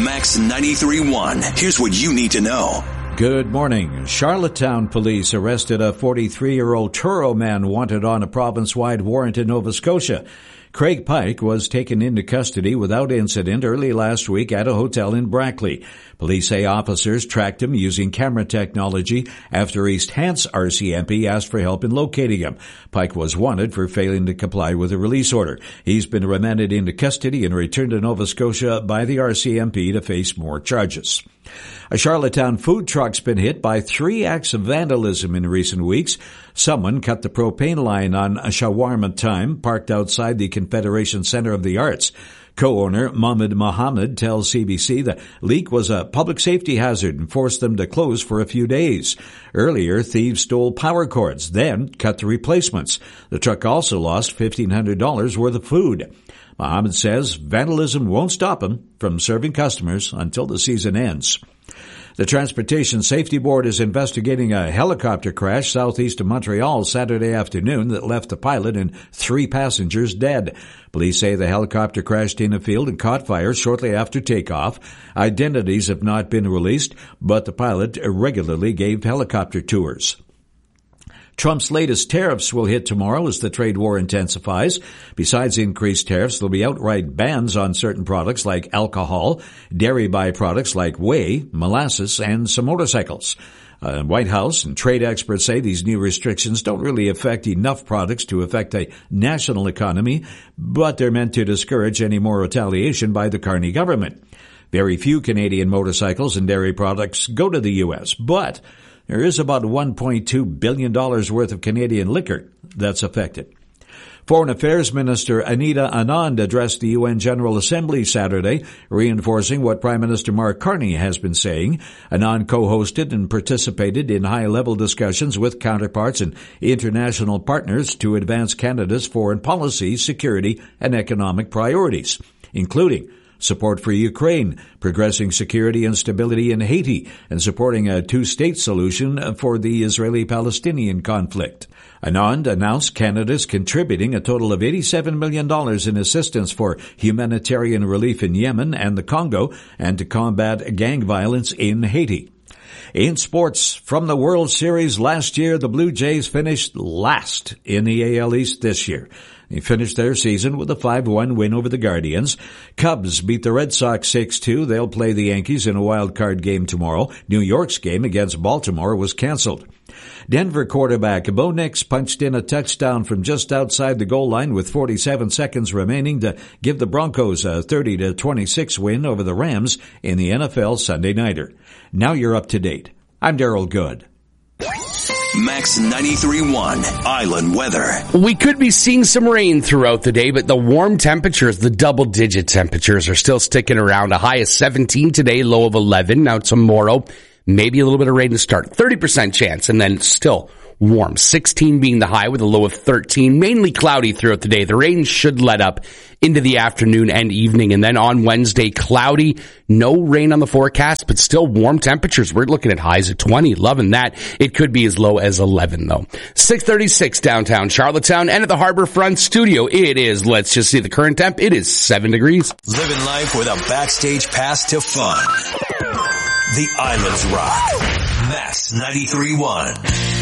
Max 93.1. Here's what you need to know. Good morning. Charlottetown police arrested a 43-year-old Truro man wanted on a province-wide warrant in Nova Scotia. Craig Pike was taken into custody without incident early last week at a hotel in Brackley. Police say officers tracked him using camera technology after East Hants RCMP asked for help in locating him. Pike was wanted for failing to comply with a release order. He's been remanded into custody and returned to Nova Scotia by the RCMP to face more charges. A Charlottetown food truck's been hit by 3 acts of vandalism in recent weeks. Someone cut the propane line on a shawarma time parked outside the Confederation Center of the Arts. Co-owner Mahmoud Mohammed tells CBC the leak was a public safety hazard and forced them to close for a few days. Earlier, thieves stole power cords, then cut the replacements. The truck also lost $1,500 worth of food. Mohammed says vandalism won't stop him from serving customers until the season ends. The Transportation Safety Board is investigating a helicopter crash southeast of Montreal Saturday afternoon that left the pilot and 3 passengers dead. Police say the helicopter crashed in a field and caught fire shortly after takeoff. Identities have not been released, but the pilot regularly gave helicopter tours. Trump's latest tariffs will hit tomorrow as the trade war intensifies. Besides increased tariffs, there'll be outright bans on certain products like alcohol, dairy byproducts like whey, molasses, and some motorcycles. White House and trade experts say these new restrictions don't really affect enough products to affect a national economy, but they're meant to discourage any more retaliation by the Carney government. Very few Canadian motorcycles and dairy products go to the U.S., but there is about $1.2 billion worth of Canadian liquor that's affected. Foreign Affairs Minister Anita Anand addressed the UN General Assembly Saturday, reinforcing what Prime Minister Mark Carney has been saying. Anand co-hosted and participated in high-level discussions with counterparts and international partners to advance Canada's foreign policy, security, and economic priorities, including support for Ukraine, progressing security and stability in Haiti, and supporting a 2-state solution for the Israeli-Palestinian conflict. Anand announced Canada's contributing a total of $87 million in assistance for humanitarian relief in Yemen and the Congo and to combat gang violence in Haiti. In sports, from the World Series last year, the Blue Jays finished last in the AL East this year. They finished their season with a 5-1 win over the Guardians. Cubs beat the Red Sox 6-2. They'll play the Yankees in a wild card game tomorrow. New York's game against Baltimore was canceled. Denver quarterback Bo Nix punched in a touchdown from just outside the goal line with 47 seconds remaining to give the Broncos a 30-26 win over the Rams in the NFL Sunday Nighter. Now you're up to date. I'm Daryl Good. Max 93.1 Island Weather. We could be seeing some rain throughout the day, but the warm temperatures, the double-digit temperatures, are still sticking around. A high of 17 today, low of 11. Now tomorrow, maybe a little bit of rain to start. 30% chance, and then still warm. 16 being the high with a low of 13. Mainly cloudy throughout the day. The rain should let up into the afternoon and evening. And then on Wednesday, cloudy. No rain on the forecast, but still warm temperatures. We're looking at highs of 20. Loving that. It could be as low as 11, though. 6:36 downtown Charlottetown and at the Harborfront Studio. It is, let's just see the current temp. It is 7 degrees. Living life with a backstage pass to fun. The Islands Rock. Max 93.1.